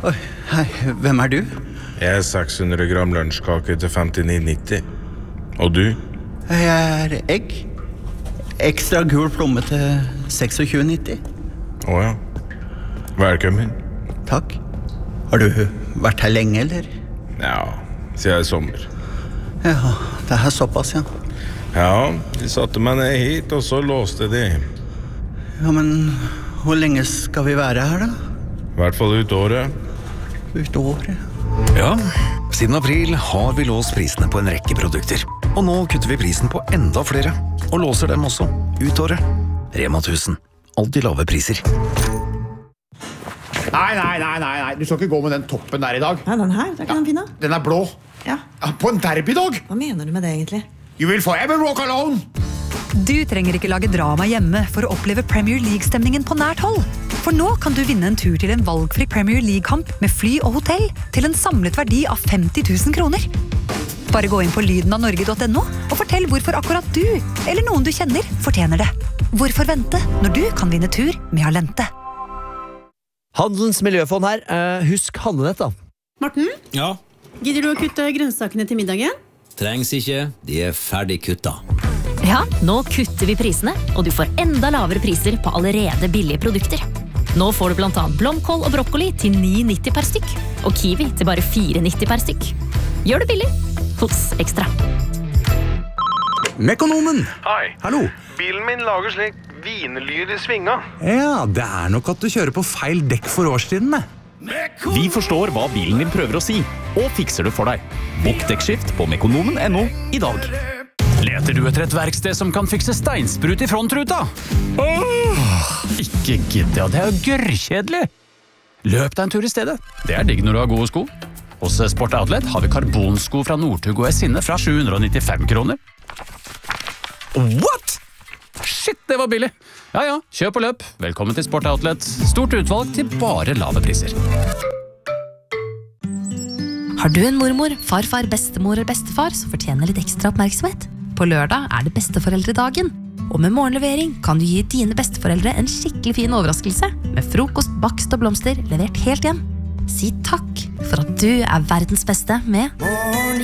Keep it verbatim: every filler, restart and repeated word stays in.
Oi, hei, hvem er du? Jeg er seks hundre gram lunsjkake til femtini nitti. Og du? Jeg er egg. Ekstra gul plomme til tjueseks nitti. Åja. Velkommen. Takk. Har du vært her lenge, eller? Ja, siden i sommer. Ja, det er såpass, ja. Ja, de satte meg ned hit, og så låste de. Ja, men hvor lenge skal vi være her, da? I hvert fall ut året. Ut året? Ja, siden april har vi låst prisene på en rekke produkter. Og nå kutter vi prisen på enda flere, og låser dem også ut året. Rema tusen. Alltid lave priser. Nei, nei, nei, nei, nei, du skal ikke gå med den toppen der i dag. Nei, den her, det er ikke den fine. Den er blå. Ja. Ja, på en derbydag. Hva mener du med det egentlig? You will forever walk alone. Du trenger ikke lage drama hjemme for å oppleve Premier League-stemningen på nært hold. For nå kan du vinne en tur til en valgfri Premier League-kamp med fly og hotell til en samlet verdi av femti tusen kroner. Bare gå inn på lyden av norge punktum no og fortell hvorfor akkurat du, eller noen du kjenner, fortjener det. Hvorfor vente når du kan vinne tur med Alente? Handelens miljøfond her. Eh, husk handlenett da. Morten, Ja, gidder du å kutte grønnsakene til middagen? trengs ikke. De er ferdig kutta. Ja, nå kutter vi prisene, og du får enda lavere priser på allerede billige produkter. Nå får du blant annet blomkål og brokkoli til ni nitti per stykk, og kiwi til bare fire nitti per stykk. Gjør det billig hos Ekstra. Mekonomen! Hei. Hallo. Bilen min lager slik vinlyd i svinga. Ja, det er nok at du kjører på feil dekk for årstidene. Vi forstår hva bilen din prøver å si, og fikser det for deg. Bokk dekkskift på mekonomen punktum no i dag. Leter du etter et verksted som kan fikse steinsprut i frontruta? Åh, ikke gidd, ja, det er jo gørrkjedelig. Løp deg en tur i stedet. Det er digg når du har gode sko. Hos Sport Outlet har vi karbonsko fra Northug og Esinne fra sju hundre nittifem kroner. What? Shit, det var billig. Ja, ja, kjøp og løp. Velkommen til Sport Outlet. Stort utvalg til bare lave priser. Har du en mormor, farfar, bestemor eller bestefar som fortjener litt ekstra oppmerksomhet? På lørdag er det besteforeldredagen. Og med morgenlevering kan du gi dine besteforeldre en skikkelig fin overraskelse med frokost, bakst og blomster levert helt hjem. Si takk for at du er verdens beste med